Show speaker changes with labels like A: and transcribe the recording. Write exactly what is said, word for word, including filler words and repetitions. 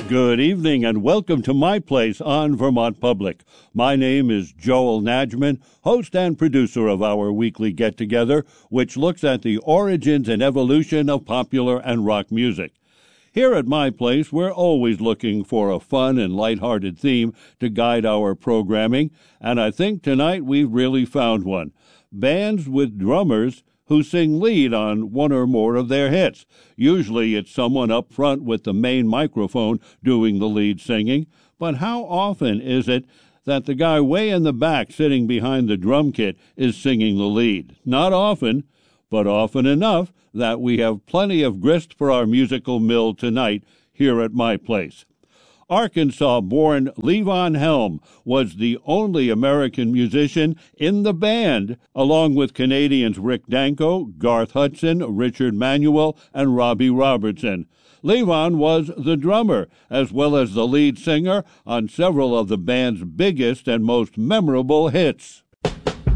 A: Good evening and welcome to My Place on Vermont Public. My name is Joel Najman, host and producer of our weekly get-together, which looks at the origins and evolution of popular and rock music. Here at My Place, we're always looking for a fun and lighthearted theme to guide our programming, and I think tonight we've really found one. Bands with drummers who sing lead on one or more of their hits. Usually it's someone up front with the main microphone doing the lead singing, but how often is it that the guy way in the back sitting behind the drum kit is singing the lead? Not often, but often enough that we have plenty of grist for our musical mill tonight here at My Place. Arkansas-born Levon Helm was the only American musician in the band, along with Canadians Rick Danko, Garth Hudson, Richard Manuel, and Robbie Robertson. Levon was the drummer, as well as the lead singer on several of the band's biggest and most memorable hits.